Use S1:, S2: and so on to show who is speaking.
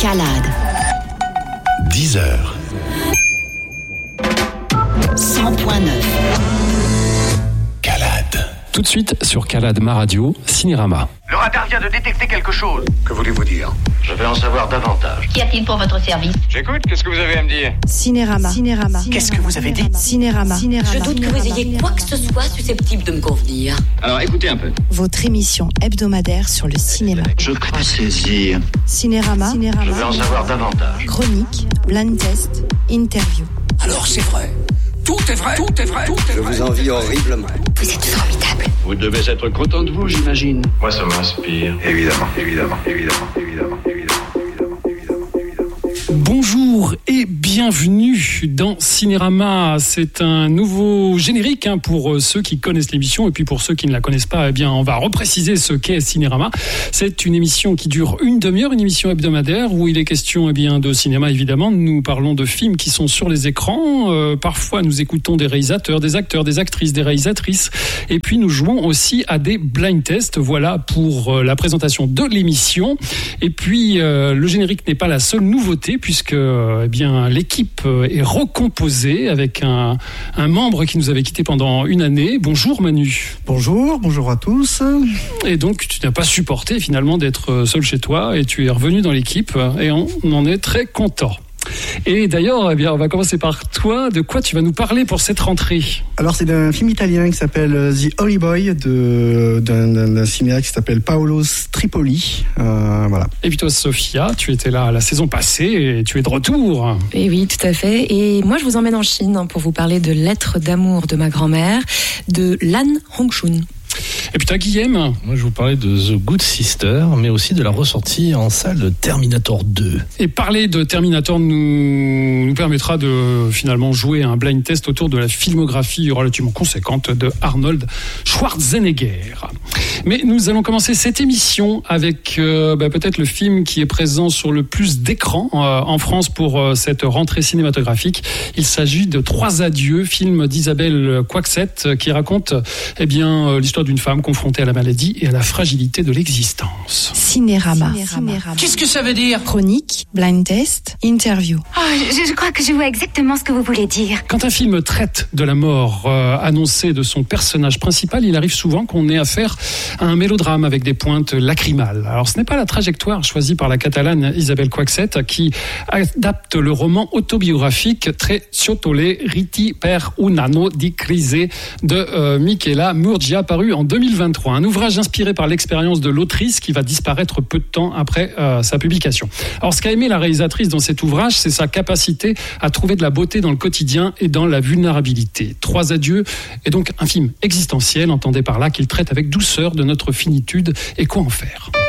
S1: Calade.
S2: 10h.
S1: 100.9.
S2: Calade.
S3: Tout de suite sur Calade Ma Radio, Cinérama.
S4: Le radar vient de détecter quelque chose.
S5: Que voulez-vous dire?
S4: Je veux en savoir davantage.
S6: Qu'y a-t-il pour votre service?
S4: J'écoute, qu'est-ce que vous avez à me dire?
S7: Cinérama.
S4: Qu'est-ce que vous avez dit?
S7: Cinérama.
S6: Je doute que vous ayez quoi que ce soit susceptible de me convenir.
S4: Alors écoutez un peu.
S7: Votre émission hebdomadaire sur le cinéma.
S5: Je crois saisir.
S7: Cinérama.
S4: Je veux en savoir davantage.
S7: Chronique, blind test, interview.
S5: Alors c'est vrai. Tout est vrai.
S8: Je vous envie horriblement.
S6: Vous êtes formidable.
S5: Vous devez être content de vous, j'imagine.
S4: Moi, ça m'inspire.
S8: Évidemment.
S3: Bonjour et bienvenue dans Cinérama. C'est un nouveau générique pour ceux qui connaissent l'émission, et puis pour ceux qui ne la connaissent pas, eh bien on va repréciser ce qu'est Cinérama. C'est une émission qui dure une demi-heure, une émission hebdomadaire où il est question de cinéma évidemment. Nous parlons de films qui sont sur les écrans. Parfois nous écoutons des réalisateurs, des acteurs, des actrices, des réalisatrices, et puis nous jouons aussi à des blind tests. Voilà pour la présentation de l'émission. Et puis le générique n'est pas la seule nouveauté, puisque l'équipe est recomposée avec un membre qui nous avait quitté pendant une année. Bonjour Manu.
S9: Bonjour à tous.
S3: Et donc tu n'as pas supporté finalement d'être seul chez toi et tu es revenu dans l'équipe et on en est très content. Et d'ailleurs, on va commencer par toi. De quoi tu vas nous parler pour cette rentrée?
S9: Alors, c'est d'un film italien qui s'appelle The Holy Boy, d'un cinéaste qui s'appelle Paolo Stripoli. Voilà.
S3: Et puis toi, Sophia, tu étais là la saison passée et tu es de retour.
S10: Et oui, tout à fait. Et moi, je vous emmène en Chine pour vous parler de Lettres d'amour de ma grand-mère, de Lan Hongshun.
S3: Et puis toi, Guillaume?
S11: Moi, je vous parlais de The Good Sister, mais aussi de la ressortie en salle de Terminator 2.
S3: Et parler de Terminator nous permettra de finalement jouer un blind test autour de la filmographie relativement conséquente de Arnold Schwarzenegger. Mais nous allons commencer cette émission avec peut-être le film qui est présent sur le plus d'écrans en France pour cette rentrée cinématographique. Il s'agit de 3 adieux, film d'Isabelle Coixet qui raconte l'histoire d'une femme confrontée à la maladie et à la fragilité de l'existence.
S7: Cinérama.
S5: Qu'est-ce que ça veut dire?
S7: Chronique, blind test, interview.
S6: Oh, je crois que je vois exactement ce que vous voulez dire.
S3: Quand un film traite de la mort annoncée de son personnage principal, il arrive souvent qu'on ait affaire à un mélodrame avec des pointes lacrymales. Alors ce n'est pas la trajectoire choisie par la Catalane Isabelle Coixet qui adapte le roman autobiographique Tre ciotole riti per un anno di crisi de Michela Murgia, paru en 2023. Un ouvrage inspiré par l'expérience de l'autrice qui va disparaître peu de temps après sa publication. Alors ce qu'a aimé la réalisatrice dans cet ouvrage, c'est sa capacité à trouver de la beauté dans le quotidien et dans la vulnérabilité. 3 adieux est donc un film existentiel, entendez par là qu'il traite avec douceur de notre finitude et quoi en faire.